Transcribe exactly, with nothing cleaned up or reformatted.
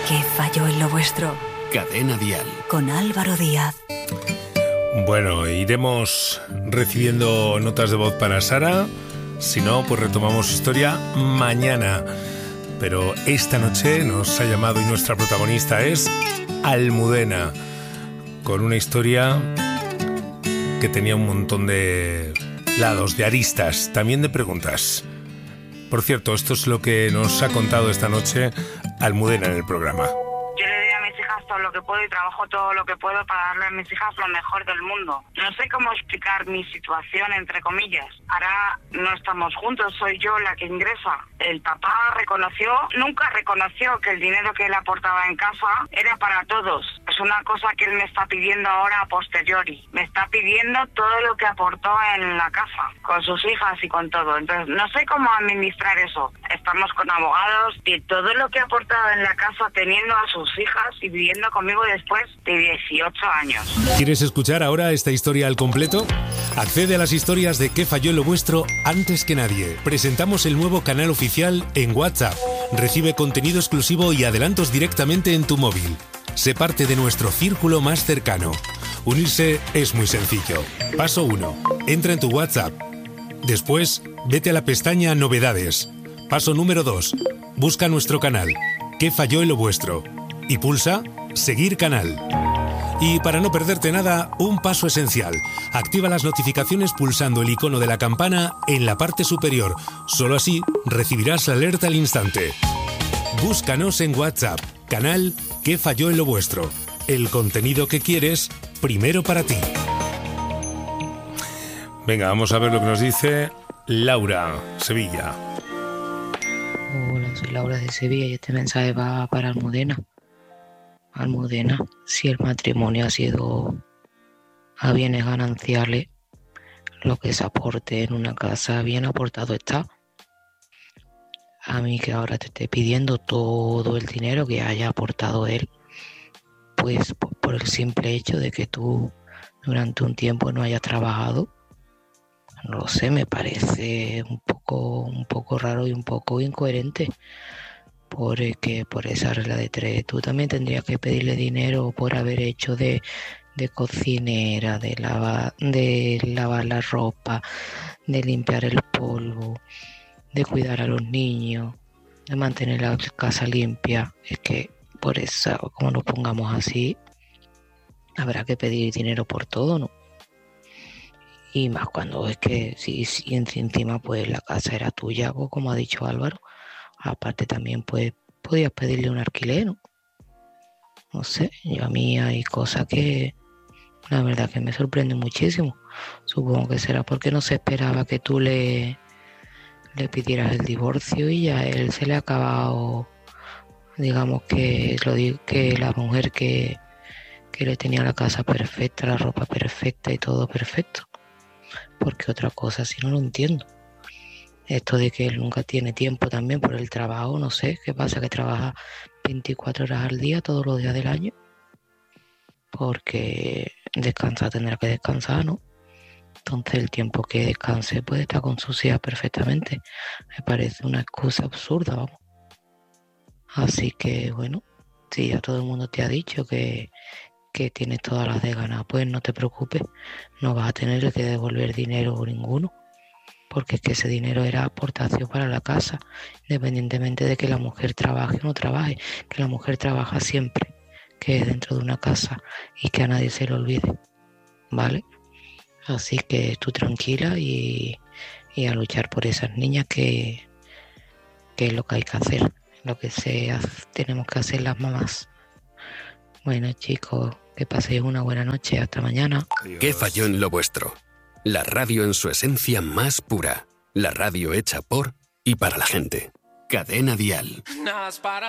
¿Qué falló en lo vuestro? Cadena Dial. Con Álvaro Díaz. Bueno, iremos recibiendo notas de voz para Sara. Si no, pues retomamos historia mañana. Pero esta noche nos ha llamado y nuestra protagonista es Almudena, con una historia que tenía un montón de lados, de aristas, también de preguntas. Por cierto, esto es lo que nos ha contado esta noche Almudena en el programa. Yo le doy a mis hijas todo lo que puedo y trabajo todo lo que puedo para darle a mis hijas lo mejor del mundo. No sé cómo explicar mi situación, entre comillas. Ahora no estamos juntos, soy yo la que ingresa. El papá reconoció, nunca reconoció que el dinero que él aportaba en casa era para todos. Es una cosa que él me está pidiendo ahora a posteriori. Me está pidiendo todo lo que aportó en la casa, con sus hijas y con todo. Entonces, no sé cómo administrar eso. Estamos con abogados y todo lo que ha aportado en la casa teniendo a sus hijas y viviendo conmigo después de dieciocho años. ¿Quieres escuchar ahora esta historia al completo? Accede a las historias de ¿Qué falló en lo vuestro? Antes que nadie. Presentamos el nuevo canal oficial en WhatsApp. Recibe contenido exclusivo y adelantos directamente en tu móvil. Sé parte de nuestro círculo más cercano. Unirse es muy sencillo. Paso uno. Entra en tu WhatsApp. Después, vete a la pestaña Novedades. Paso número dos. Busca nuestro canal. ¿Qué falló en lo vuestro? Y pulsa Seguir canal. Y para no perderte nada, un paso esencial. Activa las notificaciones pulsando el icono de la campana en la parte superior. Solo así recibirás la alerta al instante. Búscanos en WhatsApp. Canal ¿Qué falló en lo vuestro? El contenido que quieres, primero para ti. Venga, vamos a ver lo que nos dice Laura, Sevilla. Hola, soy Laura de Sevilla y este mensaje va para Almudena. Almudena, si el matrimonio ha sido a bienes gananciales, lo que se aporte en una casa bien aportado está. A mí que ahora te esté pidiendo todo el dinero que haya aportado él, pues por, por el simple hecho de que tú durante un tiempo no hayas trabajado, no lo sé, me parece un poco, un poco raro y un poco incoherente. Porque por esa regla de tres tú también tendrías que pedirle dinero por haber hecho de, de cocinera, de lavar, de lavar la ropa, de limpiar el polvo, de cuidar a los niños, de mantener la casa limpia. Es que por eso, como nos pongamos así, habrá que pedir dinero por todo, ¿no? Y más cuando es que si, si encima pues la casa era tuya, pues, como ha dicho Álvaro. Aparte también pues podías pedirle un alquiler, ¿no? No sé, yo a mí hay cosas que la verdad que me sorprenden muchísimo. Supongo que será porque no se esperaba que tú le, le pidieras el divorcio y ya a él se le ha acabado, digamos que lo digo, que la mujer que, que le tenía la casa perfecta, la ropa perfecta y todo perfecto. Porque otra cosa si no lo entiendo. Esto de que él nunca tiene tiempo también por el trabajo, no sé, ¿qué pasa? Que trabaja veinticuatro horas al día, todos los días del año. Porque descansar tendrá que descansar, ¿no? Entonces el tiempo que descanse puede estar con sus hijas perfectamente. Me parece una excusa absurda, vamos. Así que, bueno, si ya todo el mundo te ha dicho que, que tienes todas las de ganar, pues no te preocupes, no vas a tener que devolver dinero ninguno. Porque es que ese dinero era aportación para la casa, independientemente de que la mujer trabaje o no trabaje, que la mujer trabaja siempre, que es dentro de una casa y que a nadie se le olvide, ¿vale? Así que tú tranquila y, y a luchar por esas niñas que, que es lo que hay que hacer, lo que se hace, tenemos que hacer las mamás. Bueno chicos, que paséis una buena noche, hasta mañana. ¿Qué falló en lo vuestro? La radio en su esencia más pura. La radio hecha por y para la gente. Cadena Dial.